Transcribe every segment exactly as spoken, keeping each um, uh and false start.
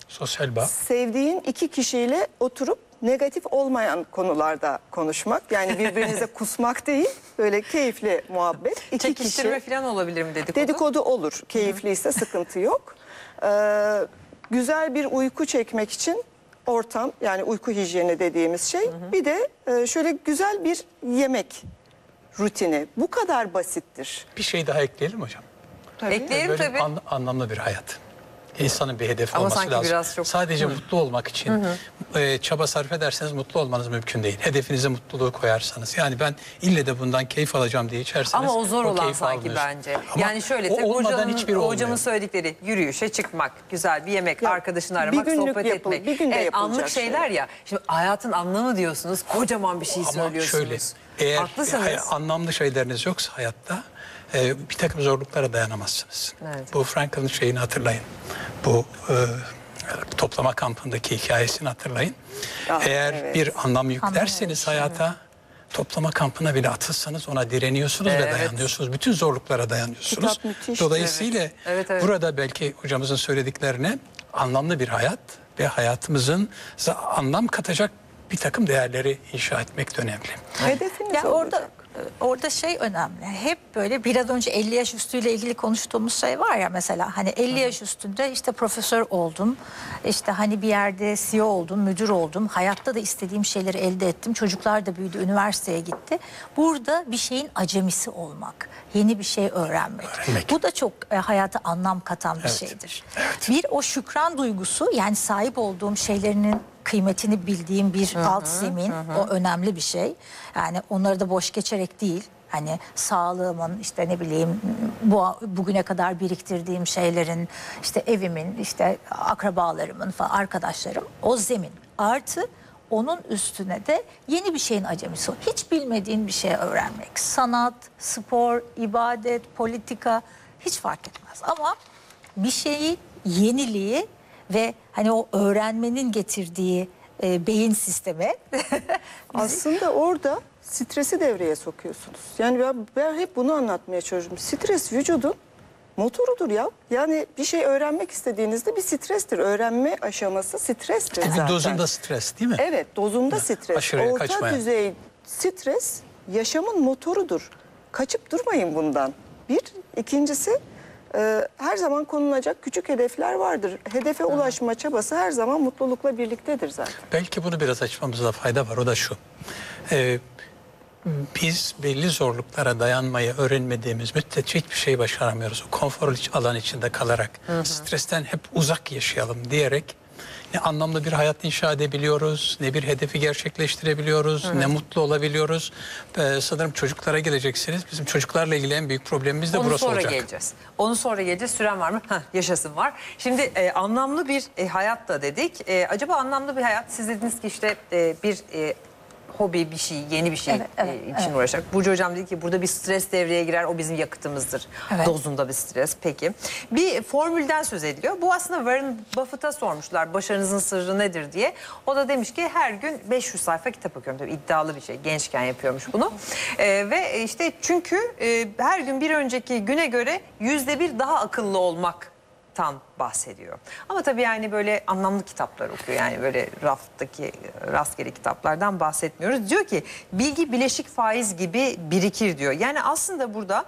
Sosyal bağ. Sevdiğin iki kişiyle oturup negatif olmayan konularda konuşmak. Yani birbirinize kusmak değil, böyle keyifli muhabbet. İki Çekiştirme kişi, falan olabilir mi dedikodu? dedikodu olur. Keyifliyse sıkıntı yok. Ee, güzel bir uyku çekmek için ortam, yani uyku hijyeni dediğimiz şey. Hı hı. Bir de e, şöyle güzel bir yemek rutini. Bu kadar basittir. Bir şey daha ekleyelim hocam. Tabii. Ekleyelim Böyle tabii. an- anlamlı bir hayat. İnsanın bir hedefi Ama olması sanki lazım. biraz çok- Sadece Hı. mutlu olmak için Hı hı. e, çaba sarf ederseniz mutlu olmanız mümkün değil. Hedefinize mutluluğu koyarsanız. Yani ben ille de bundan keyif alacağım diye içerseniz Ama o zor olan keyfi sanki almıyorsun. bence. Ama yani şöyle o tek olmadan hocamın, hiçbiri hocamın olmuyor. söyledikleri yürüyüşe çıkmak, güzel bir yemek, Ya, arkadaşını bir aramak, günlük sohbet yapıl- etmek. bir günde Evet, yapılacak anlık şeyler şey. ya. Şimdi hayatın anlamı diyorsunuz, kocaman bir şey Ama söylüyorsunuz. şöyle, eğer Haklısınız. hay- anlamlı şeyleriniz yoksa hayatta e, bir takım zorluklara dayanamazsınız. Evet. Bu Frankl'ın şeyini hatırlayın. Bu e, toplama kampındaki hikayesini hatırlayın. Ah, Eğer evet. bir anlam yüklerseniz Anlamış, hayata, toplama kampına bile atılsanız ona direniyorsunuz Evet. ve dayanıyorsunuz. Bütün zorluklara dayanıyorsunuz. Kitap müthiş. Dolayısıyla Evet. Evet, evet. burada belki hocamızın söylediklerine anlamlı bir hayat ve hayatımızın anlam katacak bir takım değerleri inşa etmek de önemli. Hedefiniz Ya olacak. orada orada şey önemli. Hep böyle biraz önce elli yaş üstüyle ilgili konuştuğumuz şey var ya, mesela hani elli yaş üstünde işte profesör oldum. İşte hani bir yerde C E O oldum, müdür oldum. Hayatta da istediğim şeyleri elde ettim. Çocuklar da büyüdü, üniversiteye gitti. Burada bir şeyin acemisi olmak, yeni bir şey öğrenmek. Öğrenmek. Bu da çok e, hayata anlam katan bir Evet. şeydir. Evet. Bir o şükran duygusu, yani sahip olduğum şeylerinin kıymetini bildiğim bir alt zemin, o önemli bir şey. Yani onları da boş geçerek değil. Hani sağlığımın, işte ne bileyim, bu bugüne kadar biriktirdiğim şeylerin, işte evimin, işte akrabalarımın falan, arkadaşlarım, o zemin. Artı onun üstüne de yeni bir şeyin acemisi. Hiç bilmediğin bir şey öğrenmek. Sanat, spor, ibadet, politika hiç fark etmez. Ama bir şeyi, yeniliği ve hani o öğrenmenin getirdiği e, beyin sistemi Aslında orada stresi devreye sokuyorsunuz. Yani ben, ben hep bunu anlatmaya çalışıyorum. Stres vücudun motorudur ya. Yani bir şey öğrenmek istediğinizde bir strestir. Öğrenme aşaması strestir Bir zaten. dozunda stres değil mi? Evet, dozunda stres. aşırıya Orta kaçmayan. düzey stres yaşamın motorudur. Kaçıp durmayın bundan. Bir, ikincisi e, her zaman konulacak küçük hedefler vardır. Hedefe ulaşma çabası her zaman mutlulukla birliktedir zaten. Belki bunu biraz açmamızda fayda var. O da şu. Ee, biz belli zorluklara dayanmayı öğrenmediğimiz müddetçe hiçbir şey başaramıyoruz. O konfor alan içinde kalarak, hı hı. stresten hep uzak yaşayalım diyerek ne anlamlı bir hayat inşa edebiliyoruz, ne bir hedefi gerçekleştirebiliyoruz, hı hı. ne mutlu olabiliyoruz. Ee, sanırım çocuklara geleceksiniz. Bizim çocuklarla ilgili en büyük problemimiz de Onu burası sonra olacak. geleceğiz. Onu sonra geleceğiz. Süren var mı? Heh, yaşasın var. Şimdi e, anlamlı bir e, hayat da dedik. E, acaba anlamlı bir hayat, siz dediniz ki işte e, bir e, hobi, bir şey, yeni bir şey Evet, evet, e, için evet. uğraşacak. Burcu Hocam dedi ki burada bir stres devreye girer. O bizim yakıtımızdır. Evet. Dozunda bir stres. Peki. Bir formülden söz ediliyor. Bu aslında Warren Buffett'a sormuşlar. Başarınızın sırrı nedir diye. O da demiş ki her gün beş yüz sayfa kitap okuyorum. Tabii iddialı bir şey. Gençken yapıyormuş bunu. E, ve işte çünkü e, her gün bir önceki güne göre yüzde bir daha akıllı olmak tan bahsediyor. Ama tabii yani böyle anlamlı kitaplar okuyor. Yani böyle raftaki rastgele kitaplardan bahsetmiyoruz. Diyor ki bilgi bileşik faiz gibi birikir diyor. Yani aslında burada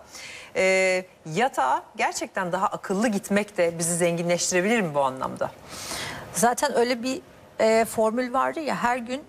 e, yatağa gerçekten daha akıllı gitmek de bizi zenginleştirebilir mi bu anlamda? zaten öyle bir e, formül vardı ya, her gün.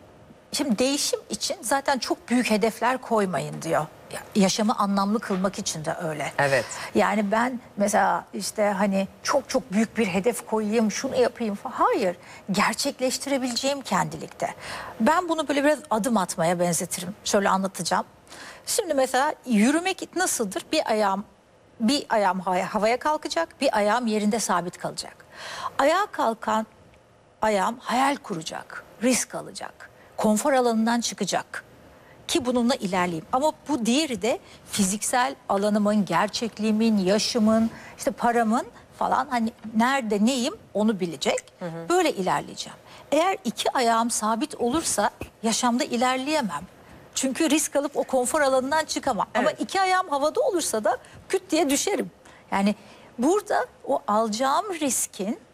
Şimdi değişim için zaten çok büyük hedefler koymayın diyor. Ya, yaşamı anlamlı kılmak için de öyle. Evet. Yani ben mesela işte hani çok çok büyük bir hedef koyayım, şunu yapayım falan. Hayır, gerçekleştirebileceğim kendilikte. Ben bunu böyle biraz adım atmaya benzetirim. Şöyle anlatacağım. Şimdi mesela yürümek nasıldır? Bir ayağım bir ayağım havaya, havaya kalkacak, bir ayağım yerinde sabit kalacak. Ayağa kalkan ayağım hayal kuracak, risk alacak, konfor alanından çıkacak ki bununla ilerleyeyim. Ama bu diğeri de fiziksel alanımın, gerçekliğimin, yaşımın, işte paramın falan, hani nerede neyim onu bilecek. Hı hı. Böyle ilerleyeceğim. Eğer iki ayağım sabit olursa yaşamda ilerleyemem. Çünkü risk alıp o konfor alanından çıkamam. Evet. Ama iki ayağım havada olursa da küt diye düşerim. Yani burada o alacağım riskin